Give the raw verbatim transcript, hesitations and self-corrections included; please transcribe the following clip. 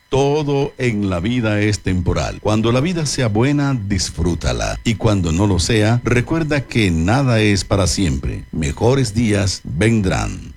Todo en la vida es temporal. Cuando la vida sea buena, disfrútala. Y cuando no lo sea, recuerda que nada es para siempre. Mejores días vendrán.